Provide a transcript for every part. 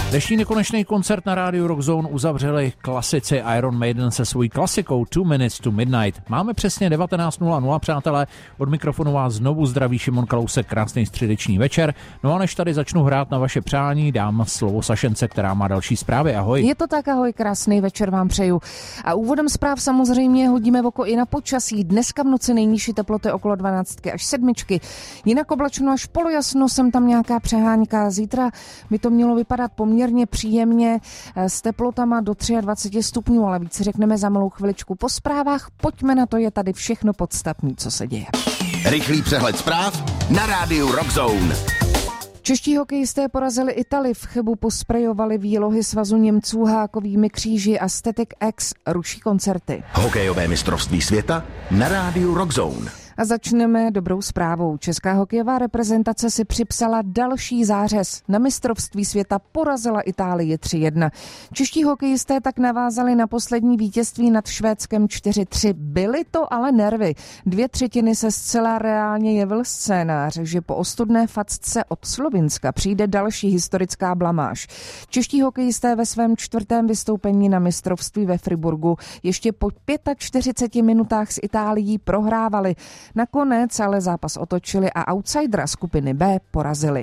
Dnešní nekonečný koncert na rádiu Rockzone uzavřeli klasici Iron Maiden se svojí klasikou 2 Minutes to Midnight. Máme přesně 19:00, přátelé. Od mikrofonu vás znovu zdraví Šimon Kalousek, krásný středeční večer. No a než tady začnu hrát na vaše přání, dám slovo Sašence, která má další zprávy. Ahoj. Je to tak, ahoj, krásný večer vám přeju. A úvodem zpráv samozřejmě hodíme oko i na počasí. Dneska v noci nejnižší teploty okolo 12 až 7. Jinak oblačno až polojasno, sem tam nějaká přehánka. Zítra by to mělo vypadat poměrně příjemně s teplotama do 23 stupňů, ale víc řekneme za malou chviličku po zprávách. Pojďme na to, je tady všechno podstatné, co se děje. Rychlý přehled zpráv na rádiu Rockzone. Čeští hokejisté porazili Itali, v Chebu posprejovali výlohy Svazu Němců hákovými kříži a Static X ruší koncerty. Hokejové mistrovství světa na rádiu Rockzone. A začneme dobrou zprávou. Česká hokejová reprezentace si připsala další zářez. Na mistrovství světa porazila Itálii 3-1. Čeští hokejisté tak navázali na poslední vítězství nad Švédskem 4-3. Byly to ale nervy. 2/3 se zcela reálně jevil scénář, že po ostudné facce od Slovinska přijde další historická blamáž. Čeští hokejisté ve svém 4. vystoupení na mistrovství ve Friburgu ještě po 45 minutách s Itálií prohrávali. Nakonec ale zápas otočili a outsidera skupiny B porazili.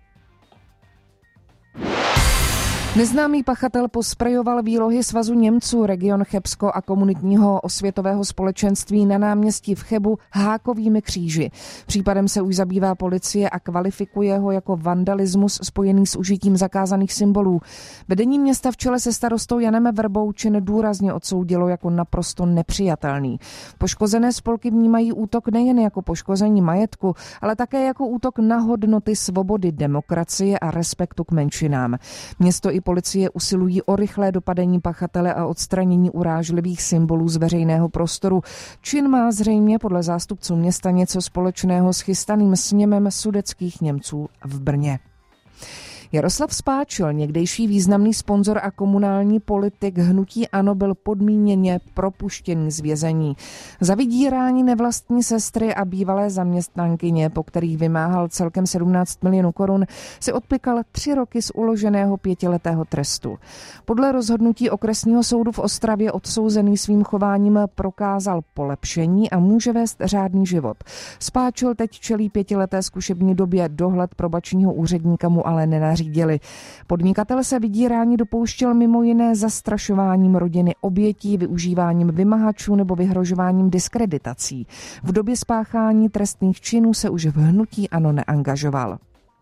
Neznámý pachatel posprejoval výlohy Svazu Němců, region Chebsko a komunitního osvětového společenství na náměstí v Chebu hákovými kříži. Případem se už zabývá policie a kvalifikuje ho jako vandalismus spojený s užitím zakázaných symbolů. Vedení města v čele se starostou Janem Vrbou čin důrazně odsoudilo jako naprosto nepřijatelný. Poškozené spolky vnímají útok nejen jako poškození majetku, ale také jako útok na hodnoty svobody, demokracie a respektu k menšinám. Město i policie usilují o rychlé dopadení pachatele a odstranění urážlivých symbolů z veřejného prostoru. Čin má zřejmě podle zástupců města něco společného s chystaným sněmem sudetských Němců v Brně. Jaroslav Spáčil, někdejší významný sponzor a komunální politik hnutí ANO, byl podmíněně propuštěný z vězení. Za vydírání nevlastní sestry a bývalé zaměstnankyně, po kterých vymáhal celkem 17 milionů korun, si odpykal 3 roky z uloženého 5letého trestu. Podle rozhodnutí okresního soudu v Ostravě odsouzený svým chováním prokázal polepšení a může vést řádný život. Spáčil teď čelí 5leté zkušební době, dohled probačního úředníka mu ale nenařídil. Podnikatel se vydírání dopouštěl mimo jiné zastrašováním rodiny obětí, využíváním vymahačů nebo vyhrožováním diskreditací. V době spáchání trestných činů se už v hnutí ANO neangažoval.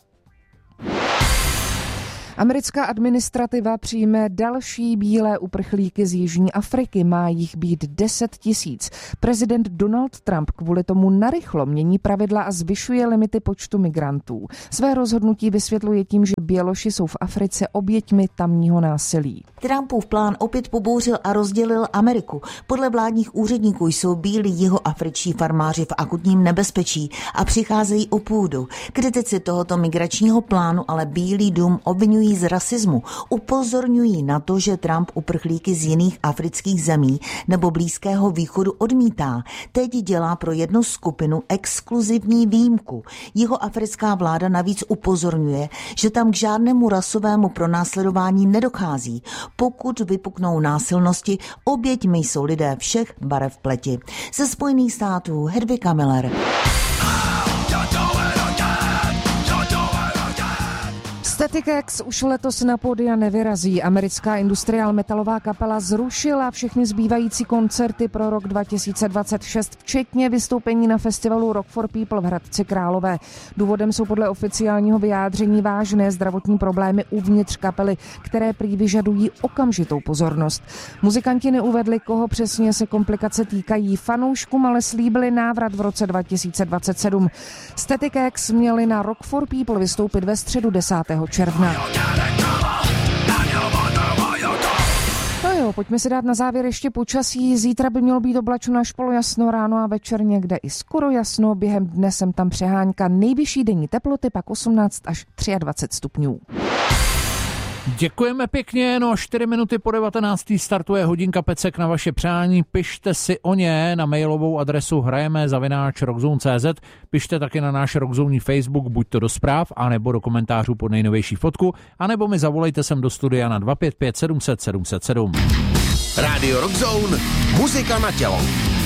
Americká administrativa přijme další bílé uprchlíky z Jižní Afriky. Má jich být 10 000. Prezident Donald Trump kvůli tomu narychlo mění pravidla a zvyšuje limity počtu migrantů. Své rozhodnutí vysvětluje tím, že Běloši jsou v Africe oběťmi tamního násilí. Trumpův plán opět pobouřil a rozdělil Ameriku. Podle vládních úředníků jsou bílí jihoafričtí farmáři v akutním nebezpečí a přicházejí o půdu. Kritici tohoto migračního plánu ale Bílý dům obvinují z rasismu. Upozorňují na to, že Trump uprchlíky z jiných afrických zemí nebo Blízkého východu odmítá. Teď dělá pro jednu skupinu exkluzivní výjimku. Jihoafrická vláda navíc upozorňuje, že tam k žádnému rasovému pronásledování nedochází. Pokud vypuknou násilnosti, oběťmi jsou lidé všech barev pleti. Ze Spojených států Hedvika Miller. Static X už letos na pódia nevyrazí. Americká industrial metalová kapela zrušila všechny zbývající koncerty pro rok 2026, včetně vystoupení na festivalu Rock for People v Hradci Králové. Důvodem jsou podle oficiálního vyjádření vážné zdravotní problémy uvnitř kapely, které prý vyžadují okamžitou pozornost. Muzikanti neuvedli, koho přesně se komplikace týkají. Fanouškům ale slíbili návrat v roce 2027. Static X měli na Rock for People vystoupit ve středu 10. června. No jo, pojďme si dát na závěr ještě počasí. Zítra by mělo být oblačno až polojasno, ráno a večer někde i skoro jasno. Během dne sem tam přehánka. Nejvyšší denní teploty pak 18 až 23 stupňů. Děkujeme pěkně, 4 minuty po 19. startuje hodinka pecek na vaše přání. Pište si o ně na mailovou adresu hrajeme@rockzone.cz. Pište taky na náš Rockzone Facebook, buď to do zpráv, anebo do komentářů pod nejnovější fotku, anebo mi zavolejte sem do studia na 255 700 707. Rádio Rockzone, muzika na tělo.